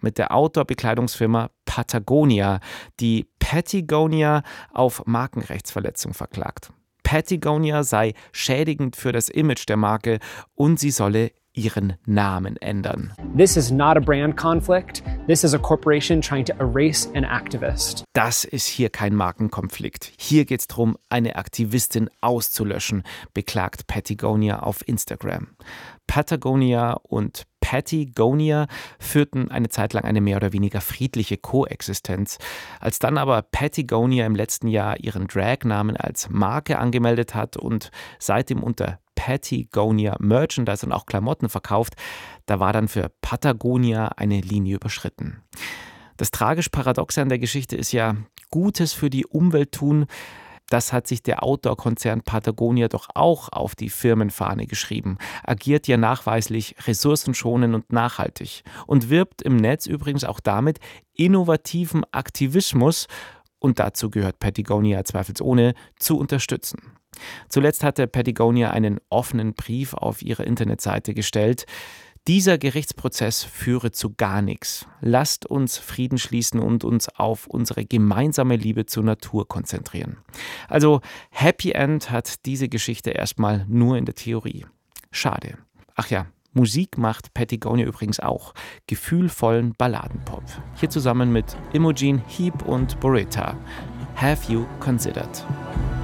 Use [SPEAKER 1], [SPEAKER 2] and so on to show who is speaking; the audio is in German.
[SPEAKER 1] mit der Outdoor-Bekleidungsfirma Patagonia, die Patagonia auf Markenrechtsverletzung verklagt. Patagonia sei schädigend für das Image der Marke und sie solle ihren Namen ändern.
[SPEAKER 2] This is not a brand conflict. This is a corporation trying to erase an activist.
[SPEAKER 1] Das ist hier kein Markenkonflikt. Hier geht es darum, eine Aktivistin auszulöschen, beklagt Patagonia auf Instagram. Patagonia und Patagonia führten eine Zeit lang eine mehr oder weniger friedliche Koexistenz. Als dann aber Patagonia im letzten Jahr ihren Drag-Namen als Marke angemeldet hat und seitdem unter Patagonia Merchandise und auch Klamotten verkauft, da war dann für Patagonia eine Linie überschritten. Das tragisch Paradoxe an der Geschichte ist ja, Gutes für die Umwelt tun, das hat sich der Outdoor-Konzern Patagonia doch auch auf die Firmenfahne geschrieben, agiert ja nachweislich ressourcenschonend und nachhaltig und wirbt im Netz übrigens auch damit innovativen Aktivismus, und dazu gehört Patagonia zweifelsohne, zu unterstützen. Zuletzt hatte Patagonia einen offenen Brief auf ihre Internetseite gestellt. Dieser Gerichtsprozess führe zu gar nichts. Lasst uns Frieden schließen und uns auf unsere gemeinsame Liebe zur Natur konzentrieren. Also Happy End hat diese Geschichte erstmal nur in der Theorie. Schade. Ach ja, Musik macht Patagonia übrigens auch. Gefühlvollen Balladenpop. Hier zusammen mit Imogen Heap und Boreta. Have You Considered?